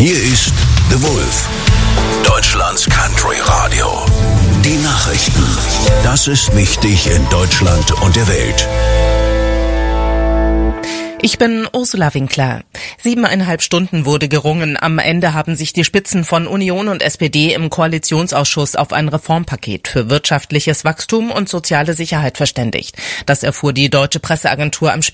Hier ist The Wolf, Deutschlands Country Radio. Die Nachrichten. Das ist wichtig in Deutschland und der Welt. Ich bin Ursula Winkler. 7,5 Stunden wurde gerungen. Am Ende haben sich die Spitzen von Union und SPD im Koalitionsausschuss auf ein Reformpaket für wirtschaftliches Wachstum und soziale Sicherheit verständigt. Das erfuhr die Deutsche Presseagentur am